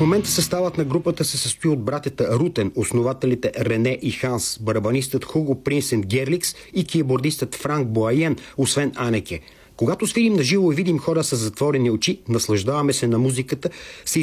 момента съставът на групата се състои от братята Рутен, основателите Рене и Ханс, барабанистът Хуго Принсен Герликс и кийбордистът Франк Боайен, освен Анеке. Когато свирим на живо и видим хора с затворени очи, наслаждаваме се на музиката, се